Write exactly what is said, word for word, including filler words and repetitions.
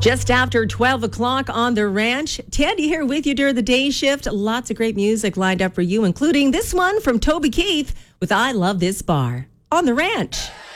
Just after twelve o'clock on the ranch. Tandy here with you during the day shift. Lots of great music lined up for you, including this one from Toby Keith with I Love This Bar on the ranch.